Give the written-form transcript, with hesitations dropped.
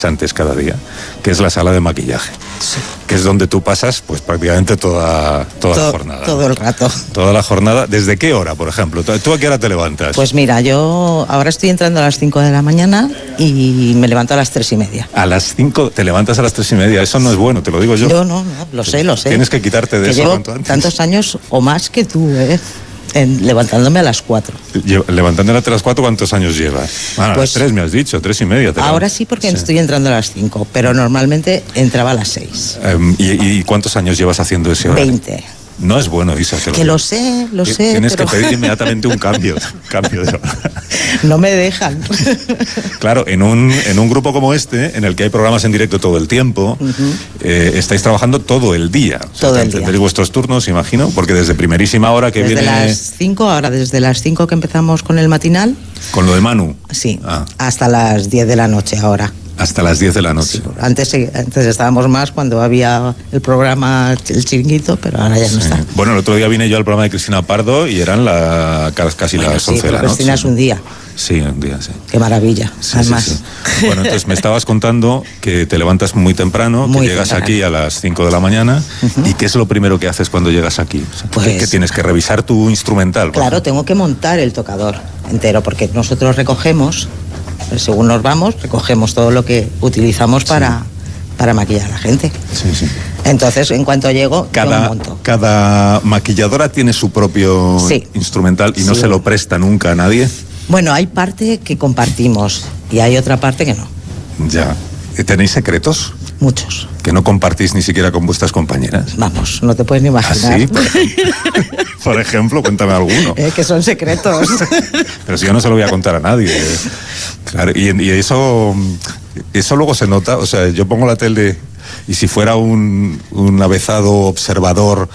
antes cada día, que es la sala de maquillaje, sí, que es donde tú pasas pues prácticamente toda la jornada. Todo el rato. Toda la jornada. ¿Desde qué hora, por ejemplo? ¿Tú a qué hora te levantas? Pues mira, yo ahora estoy entrando a las 5 de la mañana y me levanto a las 3:30. A las 5 te levantas a las 3:30, eso no es bueno, te lo digo yo. Yo no, lo sé. Tienes que quitarte de que eso llevo cuanto antes. Tantos años o más que tú, levantándome a las 4. Levantándote a las 4, ¿cuántos años llevas? A las 3 me has dicho, 3:30. Ahora sí, porque estoy entrando a las 5, pero normalmente entraba a las 6. ¿Y cuántos años llevas haciendo ese horario? 20. No es bueno, Isa. Que lo sé. Tienes pero... que pedir inmediatamente un cambio de hora. No me dejan. Claro, en un grupo como este, en el que hay programas en directo todo el tiempo, estáis trabajando todo el día. Todo el día. Tendréis vuestros turnos, imagino, porque desde primerísima hora que desde viene... las 5, ahora desde las 5 que empezamos con el matinal. ¿Con lo de Manu? Sí, hasta las 10 de la noche ahora. Hasta las 10 de la noche. Sí, antes estábamos más cuando había el programa El Chiringuito, pero ahora ya no está. Bueno, el otro día vine yo al programa de Cristina Pardo y eran casi las 11 de la noche. Cristina es un día. Sí, un día, sí. Qué maravilla, sí, además. Sí. Bueno, entonces me estabas contando que te levantas muy temprano, que llegas aquí a las 5 de la mañana. ¿Y qué es lo primero que haces cuando llegas aquí? O sea, pues, que tienes que revisar tu instrumental. Claro, tengo que montar el tocador entero, porque nosotros recogemos, según nos vamos, recogemos todo lo que utilizamos para maquillar a la gente. Sí. Entonces, en cuanto llego, yo monto. Cada maquilladora tiene su propio instrumental y no se lo presta nunca a nadie. Bueno, hay parte que compartimos y hay otra parte que no. Ya. ¿Tenéis secretos? Muchos. ¿Que no compartís ni siquiera con vuestras compañeras? Vamos, no te puedes ni imaginar. ¿Ah, sí? Por ejemplo, cuéntame alguno. Que son secretos. Pero si yo no se lo voy a contar a nadie. Claro, y eso luego se nota. O sea, yo pongo la tele y si fuera un avezado observador